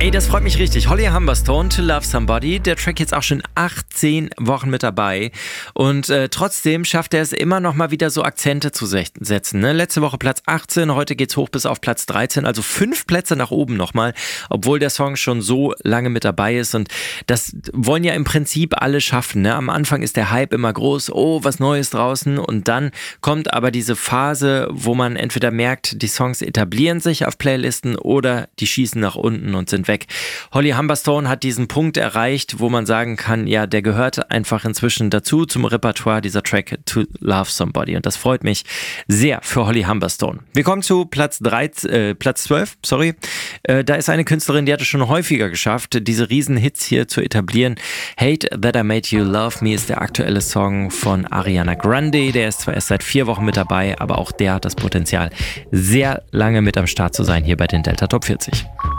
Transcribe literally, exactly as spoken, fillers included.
Hey, das freut mich richtig. Holly Humberstone, To Love Somebody. Der Track jetzt auch schon achtzehn Wochen mit dabei. Und äh, trotzdem schafft er es immer noch mal wieder so Akzente zu setzen. Ne? Letzte Woche Platz achtzehn, heute geht's hoch bis auf Platz dreizehn. Also fünf Plätze nach oben nochmal, obwohl der Song schon so lange mit dabei ist. Und das wollen ja im Prinzip alle schaffen. Ne? Am Anfang ist der Hype immer groß. Oh, was Neues draußen. Und dann kommt aber diese Phase, wo man entweder merkt, die Songs etablieren sich auf Playlisten oder die schießen nach unten und sind weg. Holly Humberstone hat diesen Punkt erreicht, wo man sagen kann, ja, der gehört einfach inzwischen dazu, zum Repertoire, dieser Track To Love Somebody. Und das freut mich sehr für Holly Humberstone. Wir kommen zu Platz dreizehn, äh, Platz zwölf, sorry. Äh, da ist eine Künstlerin, die hat es schon häufiger geschafft, diese Riesenhits hier zu etablieren. Hate That I Made You Love Me ist der aktuelle Song von Ariana Grande. Der ist zwar erst seit vier Wochen mit dabei, aber auch der hat das Potenzial, sehr lange mit am Start zu sein hier bei den Delta Top vierzig.